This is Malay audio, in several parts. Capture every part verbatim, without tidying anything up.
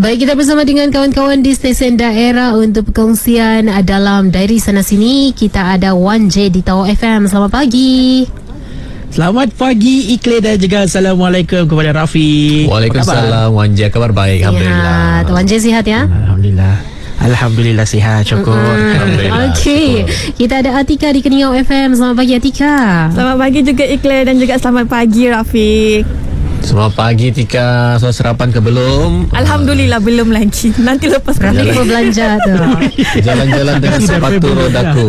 Baik, kita bersama dengan kawan-kawan di stesen daerah untuk perkongsian dalam Diary Sana Sini. Kita ada Wan J di Tawau F M. Selamat pagi. Selamat pagi Ikle dan juga Assalamualaikum kepada Rafiq. Waalaikumsalam Wan J, kabar baik, Alhamdulillah. Ya, Wan J sihat ya? Alhamdulillah. Alhamdulillah sihat, syukur. Mm-hmm. Alhamdulillah. Okey, kita ada Atika di Keningau F M. Selamat pagi Atika. Selamat pagi juga Ikle dan juga selamat pagi Rafiq. Selamat pagi Tika. So, sarapan ke belum? Alhamdulillah uh, belum lagi. Nanti lepas Rafiq berbelanja tu. Jalan-jalan dengan sepatu rodaku.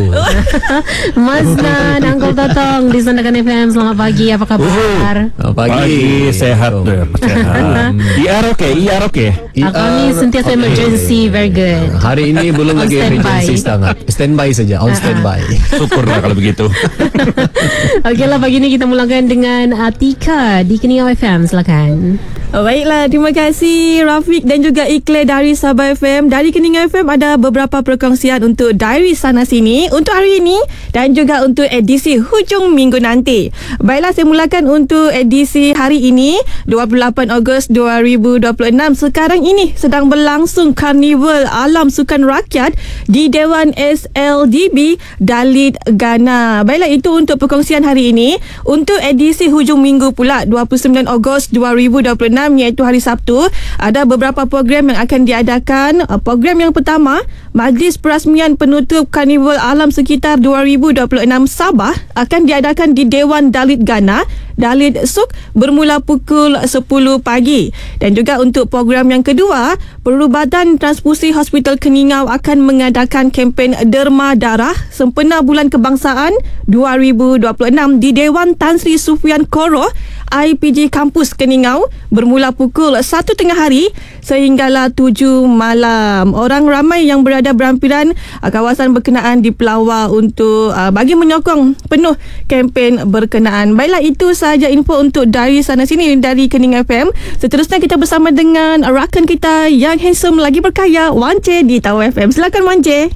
Maznan, Uncle Totong di Sandakan F M. Selamat pagi, apa kabar? Selamat pagi. Pagi, sehat. Sehat. E R okey, E R okey. Aku ni sentiasa okay. Emergency, very good. Hari ini belum lagi emergency sangat. Standby saja, on standby. Syukurlah kalau begitu. Okeylah, pagi ni kita mulakan dengan Atika di Keningau F M. Silakan. Oh, baiklah, terima kasih Rafiq dan juga Ikle dari Sabah F M. Dari Keningau F M ada beberapa perkongsian untuk Diary Sana Sini untuk hari ini dan juga untuk edisi hujung minggu nanti. Baiklah, saya mulakan untuk edisi hari ini dua puluh lapan Ogos dua ribu dua puluh enam. Sekarang ini sedang berlangsung Karnival Alam Sukan Rakyat di Dewan S L D B Dalit Gana. Baiklah, itu untuk perkongsian hari ini. Untuk edisi hujung minggu pula dua puluh sembilan Ogos dua ribu dua puluh enam, iaitu hari Sabtu, ada beberapa program yang akan diadakan. Program yang pertama, Majlis Perasmian Penutup Karnival Alam Sekitar dua ribu dua puluh enam Sabah akan diadakan di Dewan Dalit Gana, Dalit Suk, bermula pukul sepuluh pagi. Dan juga untuk program yang kedua, Perubatan Transfusi Hospital Keningau akan mengadakan kempen Derma Darah sempena Bulan Kebangsaan dua ribu dua puluh enam di Dewan Tan Sri Sufian Koro I P J Kampus Keningau bermula pukul satu tengah hari sehinggalah tujuh malam. Orang ramai yang berada berampiran uh, kawasan berkenaan di Pelawar untuk uh, bagi menyokong penuh kempen berkenaan. Baiklah, itu sahaja info untuk Diary Sana Sini dari Keningau F M. Seterusnya kita bersama dengan rakan kita yang handsome lagi berkaya, Wan J di Tawau F M. Silakan Wan J.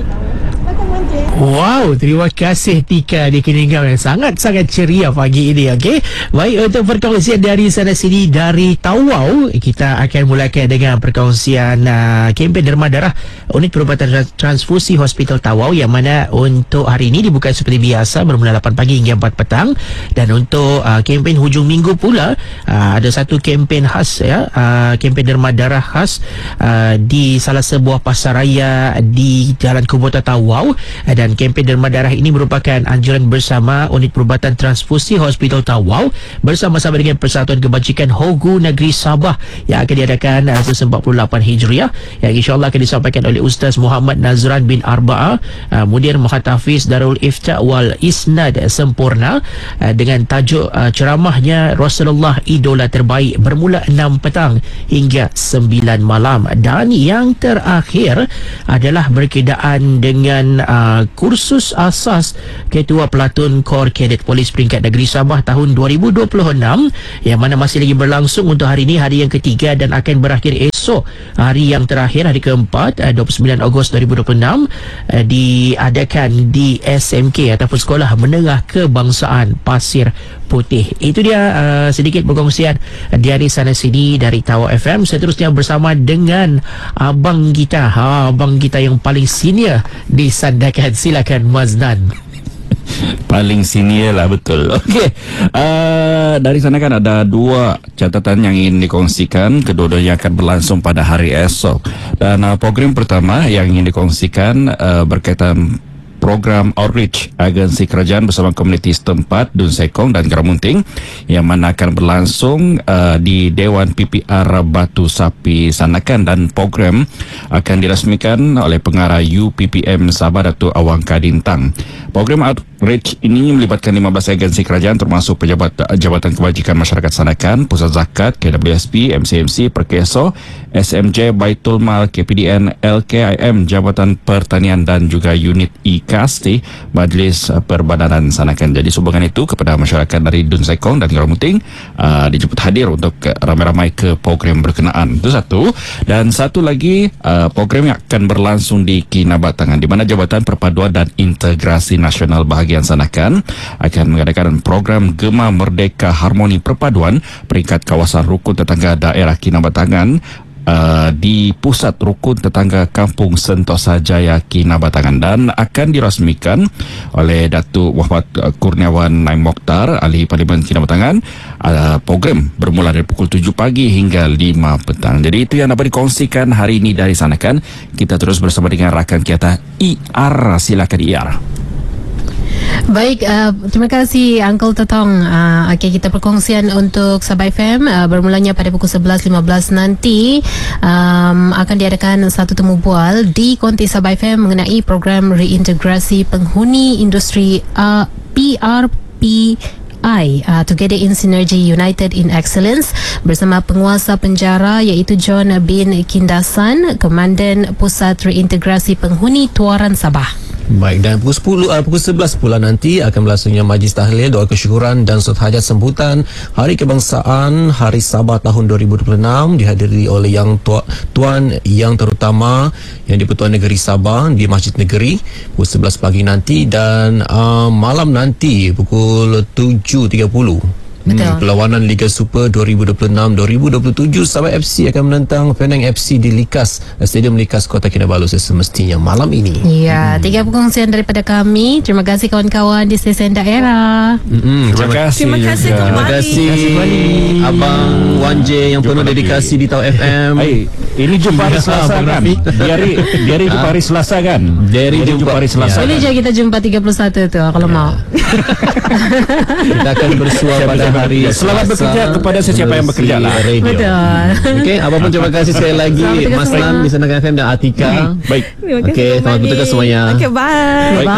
Wow, terima kasih Tika di Keningau yang sangat-sangat ceria pagi ini. Okey, baik, untuk perkongsian dari sana sini dari Tawau, kita akan mulakan dengan perkongsian uh, kempen Derma Darah Unit Perubatan Transfusi Hospital Tawau, yang mana untuk hari ini dibuka seperti biasa bermula lapan pagi hingga empat petang. Dan untuk uh, kempen hujung minggu pula uh, ada satu kempen khas, ya, uh, kempen Derma Darah khas uh, di salah sebuah pasaraya di Jalan Kubota Tawau. Dan kempen Derma Darah ini merupakan anjuran bersama Unit Perubatan Transfusi Hospital Tawau bersama-sama dengan Persatuan Kebajikan Hogu Negeri Sabah yang akan diadakan uh, seribu empat puluh lapan Hijriah, yang insyaAllah akan disampaikan oleh Ustaz Muhammad Nazran bin Arba'ah, uh, Mudir Muhatafiz Darul Ifta' wal Isnad Sempurna, uh, dengan tajuk uh, ceramahnya Rasulullah Idola Terbaik, bermula enam petang hingga sembilan malam. Dan yang terakhir adalah berkaitan dengan uh, kursus asas Ketua Pelatun Kor Kadet Polis Peringkat Negeri Sabah tahun dua ribu dua puluh enam, yang mana masih lagi berlangsung untuk hari ini, hari yang ketiga, dan akan berakhir esok, hari yang terakhir, hari keempat, dua puluh sembilan Ogos dua ribu dua puluh enam, diadakan di S M K ataupun Sekolah Menengah Kebangsaan Pasir Putih. Itu dia uh, sedikit perkongsian Diary Sana Sini dari Tawau F M. Seterusnya bersama dengan abang kita, ha, abang kita yang paling senior di Sandakan. Silakan Maznan. Paling senior lah, betul. Okey, uh, dari sana kan ada dua catatan yang ingin dikongsikan. Kedua-duanya akan berlangsung pada hari esok. Dan uh, program pertama yang ingin dikongsikan uh, berkaitan program outreach agensi kerajaan bersama komuniti setempat Dun Sekong dan Garamunting, yang mana akan berlangsung uh, di Dewan P P R Batu Sapi Sandakan, dan program akan dirasmikan oleh pengarah U P P M Sabah Datuk Awang Kadintang. Program outreach ini melibatkan lima belas agensi kerajaan termasuk pejabat Jabatan Kebajikan Masyarakat Sandakan, Pusat Zakat, K W S P, M C M C, Perkeso, S M J, Baitul Mal, K P D N, L K I M, Jabatan Pertanian dan juga unit I K A S T, Majlis Perbadanan Sandakan. Jadi sumbangan itu kepada masyarakat dari Dun Sekong dan Garamunting uh, dijemput hadir untuk ramai-ramai ke program berkenaan. Itu satu. Dan satu lagi, uh, program yang akan berlangsung di Kinabatangan, di mana Jabatan Perpaduan dan Integrasi Nasional Bahagian Sandakan akan mengadakan program Gema Merdeka Harmoni Perpaduan peringkat kawasan rukun tetangga daerah Kinabatangan Uh, di pusat rukun tetangga Kampung Sentosa Jaya Kinabatangan, dan akan dirasmikan oleh Datuk Muhammad Kurniawan Naim Mokhtar, Ahli Parlimen Kinabatangan. Uh, program bermula dari pukul tujuh pagi hingga lima petang. Jadi itu yang dapat dikongsikan hari ini dari sana kan. Kita terus bersama dengan rakan kita I R. Silakan I R. Baik, uh, terima kasih Uncle Totong. Uh, okay, kita perkongsian untuk Sabah F M uh, bermulanya pada pukul sebelas lima belas nanti um, akan diadakan satu temu bual di Konti Sabah F M mengenai program reintegrasi penghuni industri uh, P R P I uh, Together in Synergy United in Excellence bersama penguasa penjara iaitu John bin Kindasan, Komandan Pusat Reintegrasi Penghuni Tuaran Sabah. Baik, dan pukul sepuluh, uh, pukul sebelas pula nanti akan berlangsungnya majlis tahlil, doa kesyukuran dan sot hajat sambutan Hari Kebangsaan Hari Sabah tahun dua ribu dua puluh enam, dihadiri oleh yang tua, Tuan Yang Terutama Yang di-Pertuan Negeri Sabah di Masjid Negeri pukul sebelas pagi nanti, dan uh, malam nanti pukul tujuh tiga puluh. Betul. Hmm, perlawanan Liga Super dua ribu dua puluh enam dua ribu dua puluh tujuh, Sabah F C akan menentang Penang F C di Likas, Stadium Likas Kota Kinabalu semestinya malam ini. Ya, hmm. tiga perkongsian daripada kami. Terima kasih kawan-kawan di stesen daerah. Hmm, Terima kasih. Terima kasih juga. Terima kasih Abang Wan J yang Jumpa penuh lagi. dedikasi di Tau F M. Hai, ini jumpa hari Selasa kan? Diari diari jumpa hari Selasa kan? Diari jumpa. hari Selasa. Boleh je kita jumpa tiga puluh satu tu kalau mau. Kita akan bersua pada hari Selamat Selasa bekerja kepada sesiapa yang bekerja lah. radio. Betul. Okey, apapun terima kasih sekali lagi Selamat bekerja Mas semua. Lam di Sana F M dan Atika. Baik. Terima kasih Okey, selamat kembali. bertugas semuanya. Okay, bye. Baik.